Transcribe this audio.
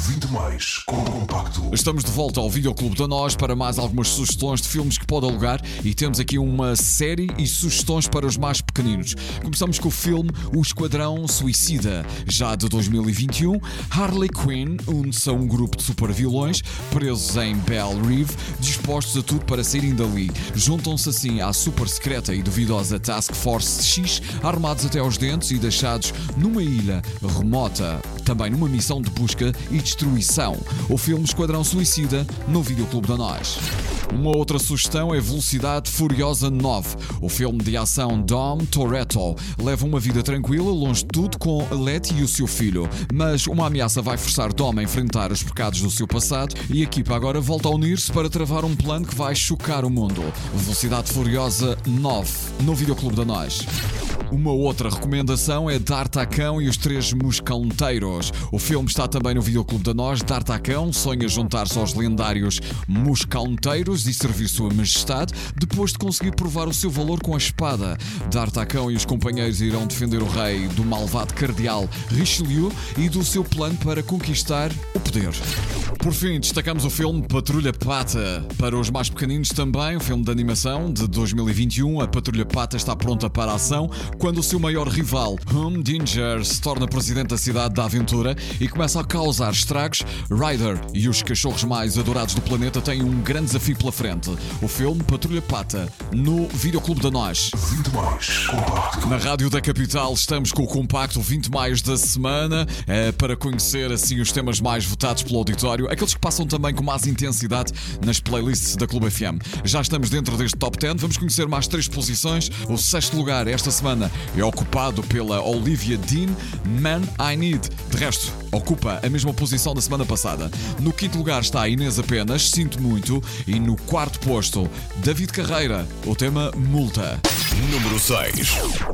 20 mais com o compacto. Estamos de volta ao Videoclube da Nós para mais algumas sugestões de filmes que pode alugar e temos aqui uma série e sugestões para os mais pequeninos. Começamos com o filme O Esquadrão Suicida. Já de 2021, Harley Quinn une-se a um grupo de supervilões presos em Belle Reve, dispostos a tudo para saírem dali. Juntam-se assim à super secreta e duvidosa Task Force X, armados até aos dentes e deixados numa ilha remota, também numa missão de busca e destruição. O filme Esquadrão Suicida no Videoclube da Nós. Uma outra sugestão é Velocidade Furiosa 9. O filme de ação Dom Toretto leva uma vida tranquila, longe de tudo, com Letty e o seu filho. Mas uma ameaça vai forçar Dom a enfrentar os pecados do seu passado e a equipa agora volta a unir-se para travar um plano que vai chocar o mundo. Velocidade Furiosa 9 no Videoclube da Nós. Uma outra recomendação é D'Artacão e os Três Moscanteiros. O filme está também no Videoclube da Nós. D'Artacão sonha juntar-se aos lendários Moscanteiros e servir Sua Majestade, depois de conseguir provar o seu valor com a espada. D'Artacão e os companheiros irão defender o rei do malvado cardeal Richelieu e do seu plano para conquistar o poder. Por fim, destacamos o filme Patrulha Pata. Para os mais pequeninos também, o filme de animação de 2021, a Patrulha Pata está pronta para a ação quando o seu maior rival, Humdinger, se torna presidente da cidade da aventura e começa a causar estragos. Ryder e os cachorros mais adorados do planeta têm um grande desafio pela frente. O filme Patrulha Pata no Videoclube da Nós. 20 mais compacto. Na Rádio da Capital estamos com o compacto 20 mais da semana para conhecer assim os temas mais votados pelo auditório, aqueles que passam também com mais intensidade nas playlists da Clube FM. Já estamos dentro deste top 10, vamos conhecer mais 3 posições. O 6º lugar esta semana é ocupado pela Olivia Dean, Man I Need. De resto, ocupa a mesma posição da semana passada. No 5º lugar está a Inês Apenas, Sinto Muito. E no 4º posto, David Carreira, o tema Multa. Número 6.